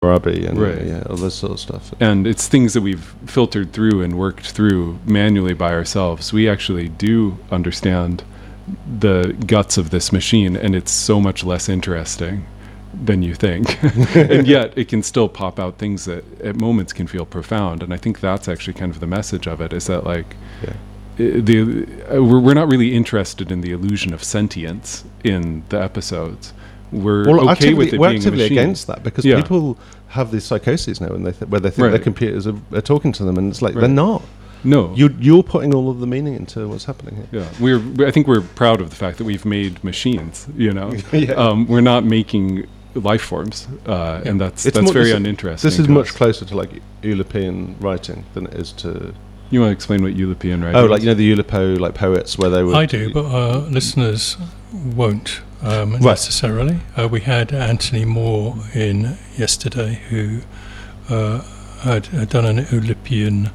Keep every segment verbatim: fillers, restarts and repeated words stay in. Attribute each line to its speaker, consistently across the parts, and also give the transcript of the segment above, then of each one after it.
Speaker 1: Arabi and
Speaker 2: Right.
Speaker 1: yeah, all this sort of stuff.
Speaker 2: And it's things that we've filtered through and worked through manually by ourselves. We actually do understand the guts of this machine, and it's so much less interesting than you think. And yet it can still pop out things that at moments can feel profound. And I think that's actually kind of the message of it, is that like
Speaker 1: Yeah.
Speaker 2: i- the uh, we're, we're not really interested in the illusion of sentience in the episodes. We're
Speaker 1: Well,
Speaker 2: okay
Speaker 1: actively,
Speaker 2: with it
Speaker 1: we're
Speaker 2: being a
Speaker 1: actively
Speaker 2: machine.
Speaker 1: against that, because
Speaker 2: Yeah.
Speaker 1: people have these psychoses now, and they th- where they think
Speaker 2: Right.
Speaker 1: their computers are, are talking to them, and it's like
Speaker 2: Right.
Speaker 1: they're not.
Speaker 2: No.
Speaker 1: You you're putting all of the meaning into what's happening here.
Speaker 2: Yeah, we're. we- I think we're proud of the fact that we've made machines. You know,
Speaker 1: Yeah.
Speaker 2: um, we're not making life forms, uh, and that's
Speaker 1: It's
Speaker 2: that's
Speaker 1: more-
Speaker 2: very
Speaker 1: this-
Speaker 2: uninteresting.
Speaker 1: This is
Speaker 2: to
Speaker 1: much
Speaker 2: us.
Speaker 1: closer to like European writing than it is to.
Speaker 2: You want to explain what European writing?
Speaker 1: Oh, like
Speaker 2: is?
Speaker 1: you know the Eulipo like poets where they were.
Speaker 3: I do, but our listeners won't um,
Speaker 1: Right.
Speaker 3: necessarily. Uh, we had Anthony Moore in yesterday, who uh, had, had done an Oulipian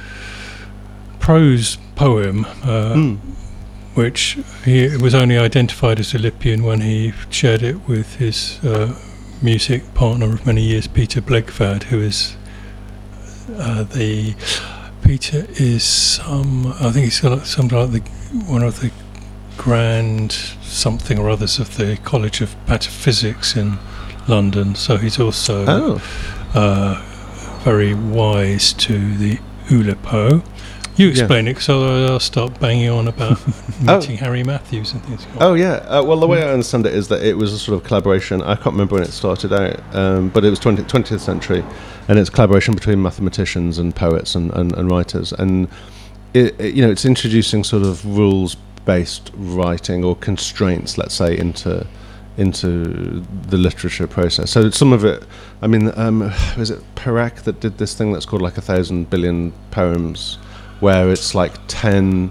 Speaker 3: prose poem, uh,
Speaker 1: Mm.
Speaker 3: which he was only identified as Oulipian when he shared it with his uh, music partner of many years, Peter Blegvad, who is uh, the Peter is some I think he's got something like the one of the grand something or others of the College of Pataphysics in London. So he's also
Speaker 1: Oh,
Speaker 3: uh, very wise to the Oulipo. You explain it, so I'll start banging on about meeting Harry Matthews and things.
Speaker 1: oh yeah. Uh, well, the way I understand it is that it was a sort of collaboration. I can't remember when it started out, um, but it was twentieth, twentieth century, and it's collaboration between mathematicians and poets and, and, and writers. And it, it, you know, it's introducing sort of rules-based writing or constraints, let's say, into into the literature process. So some of it, I mean, um, was it Perec that did this thing that's called like a thousand billion poems, where it's like ten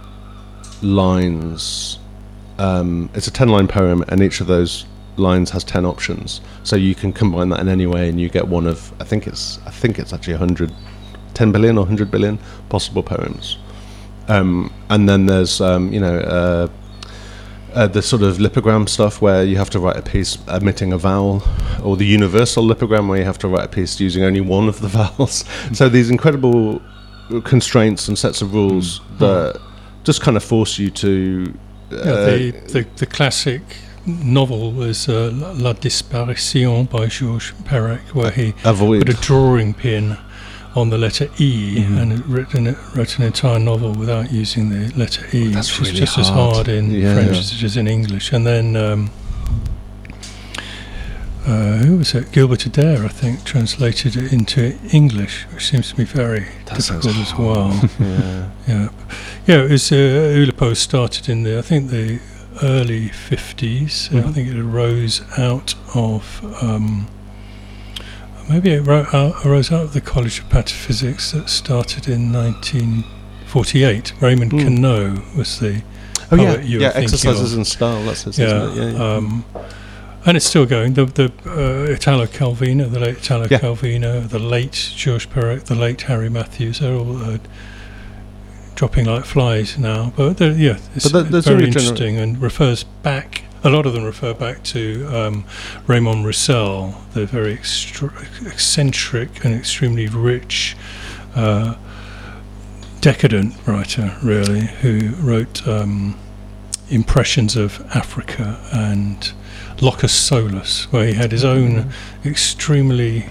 Speaker 1: lines. Um, it's a ten-line poem, and each of those lines has ten options. So you can combine that in any way, and you get one of I think it's I think it's actually a hundred, ten billion or hundred billion possible poems. Um, and then there's um, you know uh, uh, the sort of lipogram stuff where you have to write a piece omitting a vowel, or the universal lipogram where you have to write a piece using only one of the vowels. So these incredible constraints and sets of rules mm. that just kind of force you to. Uh,
Speaker 3: yeah, the, the the classic novel was uh, La Disparition by Georges Perec, where he
Speaker 1: avoid.
Speaker 3: put a drawing pin on the letter E
Speaker 1: mm.
Speaker 3: and it written, wrote an entire novel without using the letter E,
Speaker 1: That's
Speaker 3: which
Speaker 1: really
Speaker 3: is just
Speaker 1: hard.
Speaker 3: as hard in
Speaker 1: Yeah,
Speaker 3: French
Speaker 1: yeah.
Speaker 3: as it is in English. And then um, uh, who was it? Gilbert Adair, I think, translated it into English, which seems to be very
Speaker 1: That
Speaker 3: difficult
Speaker 1: sounds
Speaker 3: as well.
Speaker 1: yeah.
Speaker 3: Yeah, yeah. It was uh, Oulipo started in the I think the early fifties.
Speaker 1: Mhm.
Speaker 3: I think it arose out of um, maybe it ro- out, arose out of the College of Pataphysics that started in nineteen forty-eight. Raymond
Speaker 1: Mm.
Speaker 3: Queneau was the
Speaker 1: Oh yeah,
Speaker 3: poet you were
Speaker 1: yeah.
Speaker 3: thinking
Speaker 1: Exercises
Speaker 3: of.
Speaker 1: in style. That's his,
Speaker 3: Yeah,
Speaker 1: isn't it? Yeah, yeah.
Speaker 3: Um, and it's still going. The the uh, Italo Calvino, the late Italo
Speaker 1: Yeah.
Speaker 3: Calvino, the late Georges Perec, the late Harry Matthews. They're all uh, dropping like flies now. But they're, yeah, it's
Speaker 1: But there- there's
Speaker 3: very
Speaker 1: only gener-
Speaker 3: interesting and refers back. A lot of them refer back to um, Raymond Roussel, the very extra- eccentric and extremely rich, uh, decadent writer, really, who wrote um, Impressions of Africa and Locus Solus, where he had his own extremely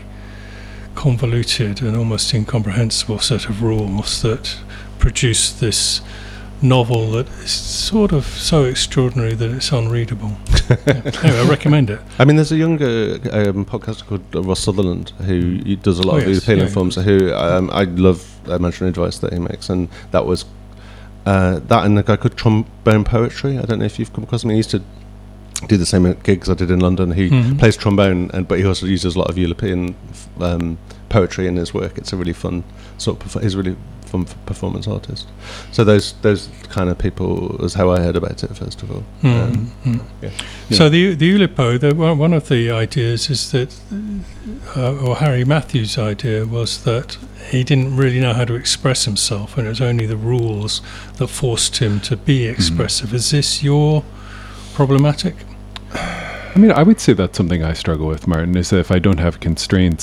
Speaker 3: convoluted and almost incomprehensible set of rules that produced this novel that is sort of so extraordinary that it's unreadable. Yeah. Anyway, I recommend it.
Speaker 1: I mean, there's a younger um, podcaster called uh, Ross Sutherland who he does a lot
Speaker 3: Oh,
Speaker 1: of
Speaker 3: yes,
Speaker 1: European
Speaker 3: yeah,
Speaker 1: films. Who um, I love Imaginary Advice that he makes, and that was uh, that and a guy called Trombone Poetry. I don't know if you've come across him. He used to do the same gigs I did in London. He
Speaker 3: Mhm.
Speaker 1: plays trombone, and but he also uses a lot of European um, poetry in his work. It's a really fun sort of. Perf- he's a really fun f- performance artist. So those those kind of people was how I heard about it first of all.
Speaker 3: Mm,
Speaker 1: Um,
Speaker 3: mm.
Speaker 1: yeah.
Speaker 3: So the the Oulipo, the, one one of the ideas is that, uh, or Harry Matthews' idea was that he didn't really know how to express himself, and it was only the rules that forced him to be expressive. Is this your problematic?
Speaker 2: I mean, I would say that's something I struggle with, Martin, is that if I don't have constraints,